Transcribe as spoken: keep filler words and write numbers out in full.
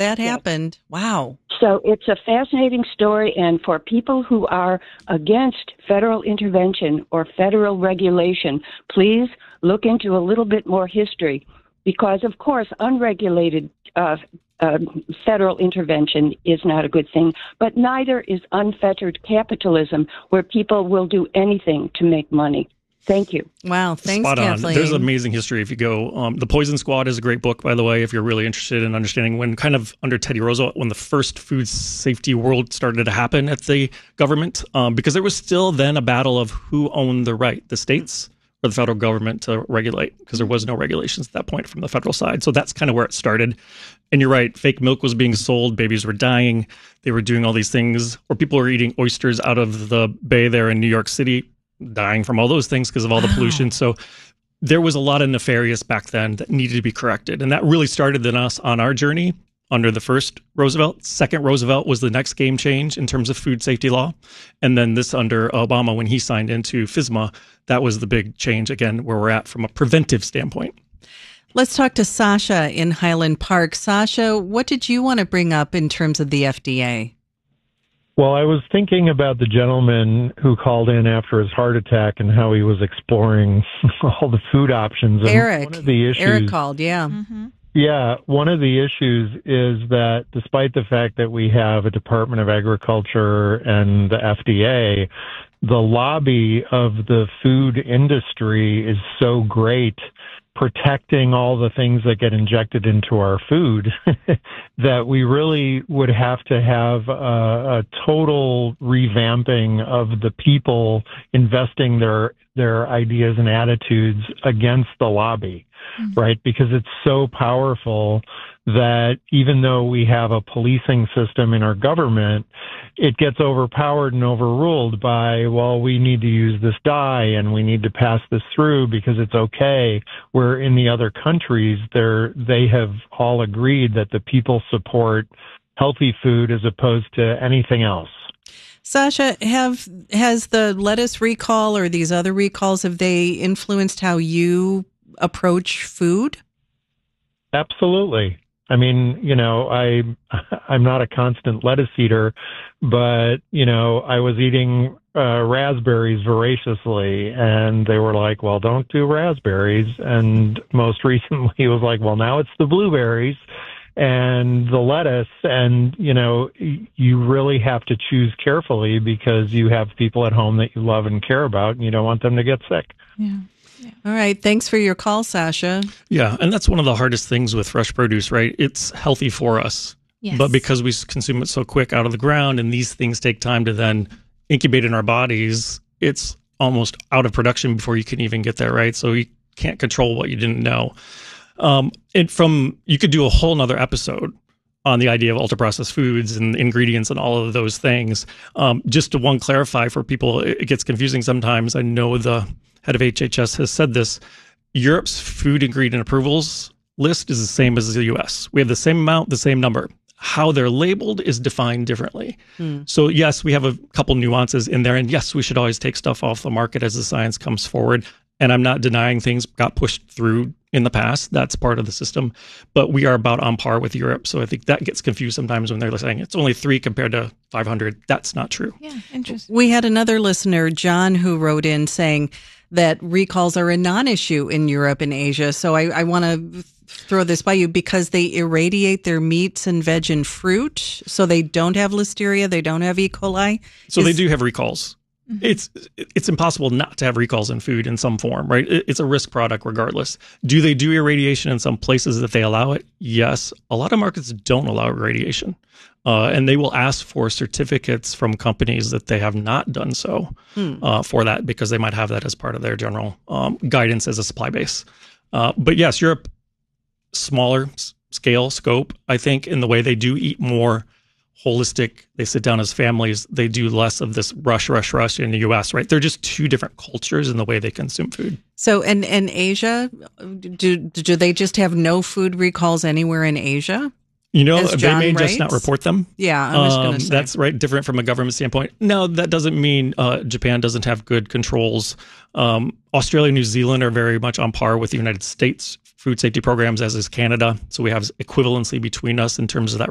that happened. Wow. So it's a fascinating story, and for people who are against federal intervention or federal regulation, please look into a little bit more history, because, of course, unregulated uh, uh, federal intervention is not a good thing, but neither is unfettered capitalism, where people will do anything to make money. Thank you. Wow. Thanks, Spot on. Kathleen. There's amazing history if you go. Um, the Poison Squad is a great book, by the way, if you're really interested in understanding when kind of under Teddy Roosevelt, when the first food safety world started to happen at the government, um, because there was still then a battle of who owned the right, the states or the federal government to regulate, because there was no regulations at that point from the federal side. So that's kind of where it started. And you're right, fake milk was being sold, babies were dying, they were doing all these things, or people were eating oysters out of the bay there in New York City, dying from all those things because of all the wow. pollution. So there was a lot of nefarious back then that needed to be corrected. And that really started in us on our journey under the first Roosevelt. Second Roosevelt was the next game change in terms of food safety law. And then this under Obama, when he signed into FSMA, that was the big change, again, where we're at from a preventive standpoint. Let's talk to Sasha in Highland Park. Sasha, what did you want to bring up in terms of the F D A? Well, I was thinking about the gentleman who called in after his heart attack and how he was exploring all the food options. And Eric. One of the issues, Eric called, yeah. Mm-hmm. Yeah, one of the issues is that despite the fact that we have a Department of Agriculture and the F D A, the lobby of the food industry is so great, protecting all the things that get injected into our food, that we really would have to have a, a total revamping of the people investing their their ideas and attitudes against the lobby, mm-hmm. right? Because it's so powerful that even though we have a policing system in our government, it gets overpowered and overruled by, well, we need to use this dye and we need to pass this through because it's okay. Where in the other countries, they're, they have all agreed that the people support healthy food as opposed to anything else. Sasha, have has the lettuce recall or these other recalls, have they influenced how you approach food? Absolutely. I mean, you know, I, I'm not a constant lettuce eater, but, you know, I was eating uh, raspberries voraciously, and they were like, well, don't do raspberries. And most recently it was like, well, now it's the blueberries and the lettuce. And, you know, you really have to choose carefully because you have people at home that you love and care about, and you don't want them to get sick. Yeah. Yeah. All right. Thanks for your call, Sasha. Yeah. And that's one of the hardest things with fresh produce, right? It's healthy for us. Yes. But because we consume it so quick out of the ground and these things take time to then incubate in our bodies, it's almost out of production before you can even get there, right? So you can't control what you didn't know. Um, and from, you could do a whole nother episode on the idea of ultra-processed foods and ingredients and all of those things. Um, just to one clarify for people, it gets confusing sometimes. I know the head of H H S has said this. Europe's food ingredient approvals list is the same as the U S. We have the same amount, the same number. How they're labeled is defined differently. Hmm. So yes, we have a couple nuances in there. And yes, we should always take stuff off the market as the science comes forward. And I'm not denying things got pushed through in the past. That's part of the system. But we are about on par with Europe. So I think that gets confused sometimes when they're saying it's only three compared to five hundred. That's not true. Yeah, interesting. We had another listener, John, who wrote in saying that recalls are a non-issue in Europe and Asia. So I, I want to throw this by you because they irradiate their meats and veg and fruit. So they don't have listeria. They don't have E. coli. So Is, they do have recalls. Mm-hmm. It's it's impossible not to have recalls in food in some form, right? It's a risk product regardless. Do they do irradiation in some places that they allow it? Yes. A lot of markets don't allow irradiation. Uh, and they will ask for certificates from companies that they have not done so hmm. uh, for that because they might have that as part of their general um, guidance as a supply base. Uh, but yes, Europe, smaller s- scale, scope, I think, in the way they do eat more holistic. They sit down as families. They do less of this rush, rush, rush in the U S, right? They're just two different cultures in the way they consume food. So, and, and Asia, do, do they just have no food recalls anywhere in Asia? You know, they may just not report them. Yeah, I was um, going to say. That's right, different from a government standpoint. No, that doesn't mean uh, Japan doesn't have good controls. Um, Australia and New Zealand are very much on par with the United States food safety programs, as is Canada. So we have equivalency between us in terms of that